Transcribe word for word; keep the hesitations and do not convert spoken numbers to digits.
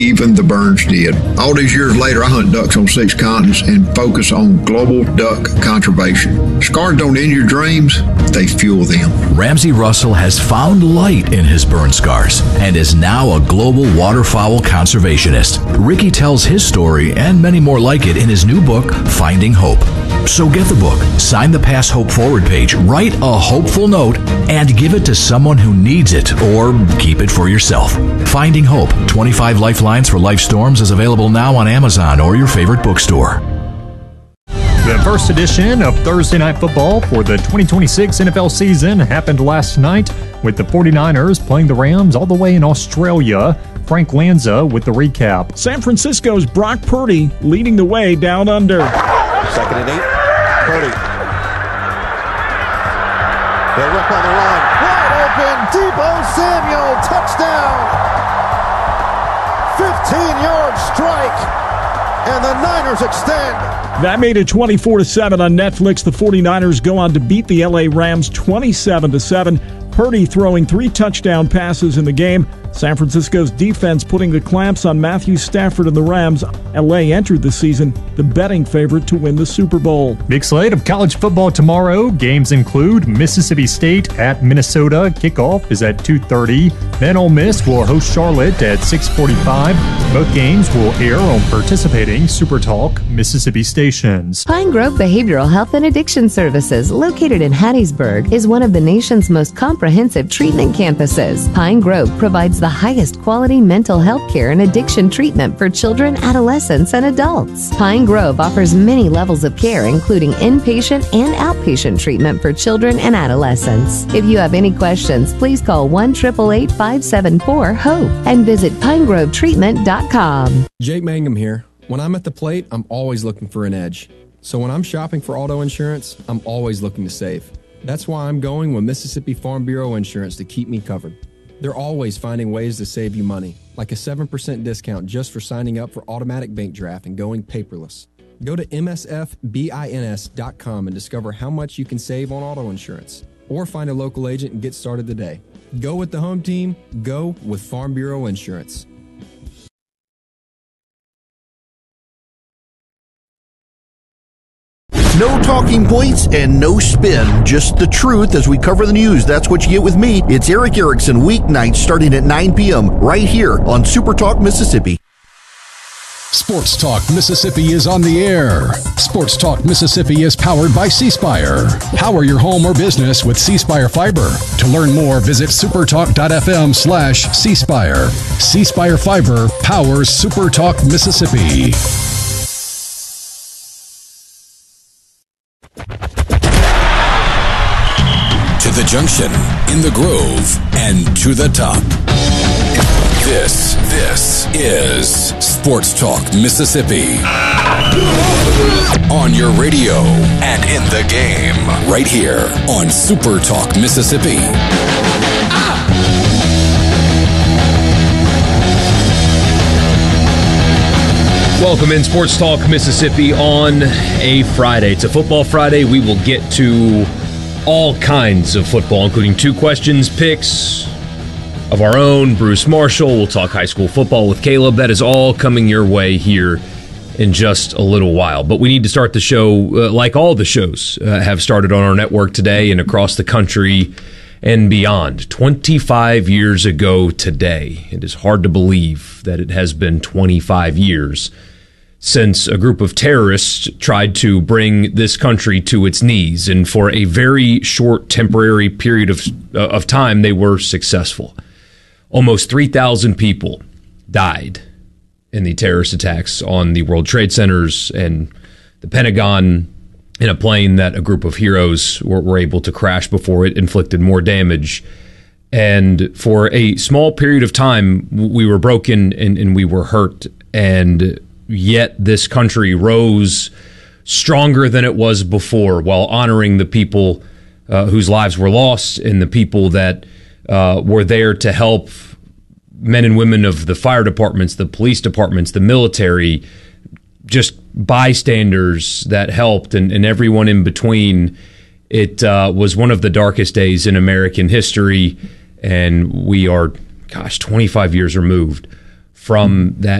even the Burns did. All these years later, I hunt ducks on six continents and focus on global duck conservation. Scars don't end your dreams, they fuel them. Ramsey Russell has found light in his burn scars and is now a global waterfowl conservationist. Ricky tells his story and many more like it in his new book, Finding Hope. So get the book, sign the Pass Hope Forward page, write a hopeful note, and give it to someone who needs it, or keep it for yourself. Finding Hope, twenty-five Lifelines for Life Storms is available now on Amazon or your favorite bookstore. The first edition of Thursday Night Football for the twenty twenty-six N F L season happened last night with the 49ers playing the Rams all the way in Australia. Frank Lanza with the recap. San Francisco's Brock Purdy leading the way down under. Second and eight. Purdy. They'll rip on the run. Wide open. Deebo Samuel. Touchdown. fifteen-yard strike. And the Niners extend. That made it twenty-four to seven on Netflix. The 49ers go on to beat the L A Rams twenty-seven to seven. Purdy throwing three touchdown passes in the game. San Francisco's defense putting the clamps on Matthew Stafford and the Rams. L A entered the season the betting favorite to win the Super Bowl. Big slate of college football tomorrow. Games include Mississippi State at Minnesota. Kickoff is at two thirty. Then Ole Miss will host Charlotte at six forty-five. Both games will air on participating SuperTalk Mississippi stations. Pine Grove Behavioral Health and Addiction Services, located in Hattiesburg, is one of the nation's most comprehensive treatment campuses. Pine Grove provides the highest quality mental health care and addiction treatment for children, adolescents, and adults. Pine Grove offers many levels of care, including inpatient and outpatient treatment for children and adolescents. If you have any questions, please call one eight eight eight, five seven four, HOPE and visit pine grove treatment dot com. Jake Mangum here. When I'm at the plate, I'm always looking for an edge. So when I'm shopping for auto insurance, I'm always looking to save. That's why I'm going with Mississippi Farm Bureau Insurance to keep me covered. They're always finding ways to save you money, like a seven percent discount just for signing up for automatic bank draft and going paperless. Go to M S F bins dot com and discover how much you can save on auto insurance. Or find a local agent and get started today. Go with the home team. Go with Farm Bureau Insurance. No talking points and no spin, just the truth as we cover the news. That's what you get with me. It's Eric Erickson, weeknights starting at nine p.m. right here on Super Talk Mississippi. Sports Talk Mississippi is on the air. Sports Talk Mississippi is powered by C Spire. Power your home or business with C Spire Fiber. To learn more, visit supertalk.fm slash C Spire. C Spire Fiber powers Super Talk Mississippi. To the junction, in the Grove, and to the top. This, this is Sports Talk Mississippi. On your radio and in the game, right here on Super Talk Mississippi. Welcome in Sports Talk Mississippi on a Friday. It's a football Friday. We will get to all kinds of football, including two questions, picks of our own. Bruce Marshall. We'll talk high school football with Caleb. That is all coming your way here in just a little while. But we need to start the show uh, like all the shows uh, have started on our network today and across the country and beyond. twenty-five years ago today. It is hard to believe that it has been twenty-five years since a group of terrorists tried to bring this country to its knees. And for a very short temporary period of uh, of time, they were successful. Almost three thousand people died in the terrorist attacks on the World Trade Centers and the Pentagon in a plane that a group of heroes were, were able to crash before it inflicted more damage. And for a small period of time, we were broken and, and we were hurt. And yet this country rose stronger than it was before while honoring the people uh, whose lives were lost and the people that uh, were there to help men and women of the fire departments, the police departments, the military, just bystanders that helped, and, and everyone in between. It uh, was one of the darkest days in American history, and we are, gosh, twenty-five years removed from that